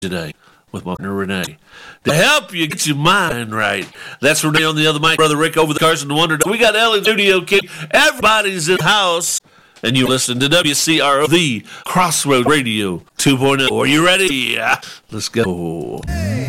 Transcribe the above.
today with my partner Renee to help you get your mind right. That's Renee on the other mic, Brother Rick over the Carson Wonder. We got Ellie Studio King. Everybody's in the house. And you listen to WCRO, the Crossroad Radio 2.0. Are you ready? Let's go.